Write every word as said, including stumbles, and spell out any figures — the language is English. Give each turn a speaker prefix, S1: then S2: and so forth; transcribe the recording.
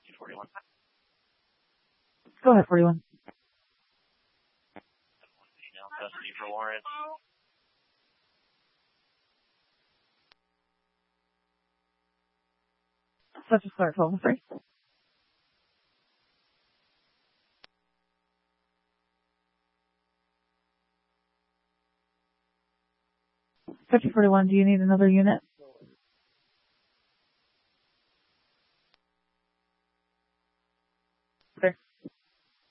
S1: forty-one.
S2: Go ahead, forty-one.
S1: Female custody for Lawrence.
S2: Such a start, twelve three. fifty forty-one, do you need another unit?